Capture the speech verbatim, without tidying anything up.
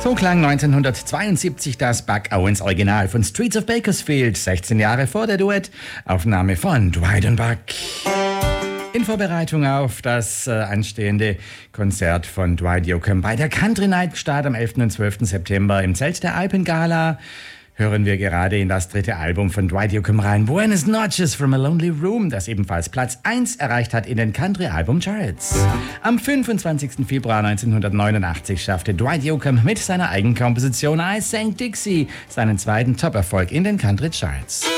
So klang neunzehnhundertzweiundsiebzig das Buck Owens Original von Streets of Bakersfield, sechzehn Jahre vor der Duettaufnahme von Dwight und Buck. In Vorbereitung auf das äh, anstehende Konzert von Dwight Yoakam bei der Country Night Start am elften und zwölften September im Zelt der Alpengala hören wir gerade in das dritte Album von Dwight Yoakam rein, Buenas Noches from a Lonely Room, das ebenfalls Platz eins erreicht hat in den Country-Album-Charts. Am fünfundzwanzigsten Februar neunzehnhundertneunundachtzig schaffte Dwight Yoakam mit seiner Eigenkomposition I Sang Dixie seinen zweiten Top-Erfolg in den Country-Charts.